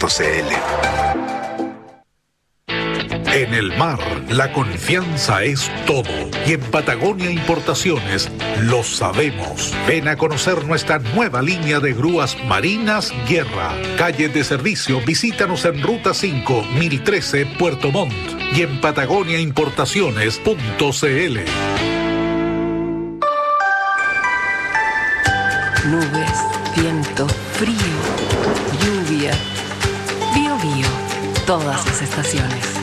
En el mar, la confianza es todo. Y en Patagonia Importaciones lo sabemos. Ven a conocer nuestra nueva línea de grúas marinas Guerra. Calle de servicio, visítanos en Ruta 5, 1013, Puerto Montt. Y en patagoniaimportaciones.cl. Nubes, viento, frío, lluvia. Bío, todas las estaciones.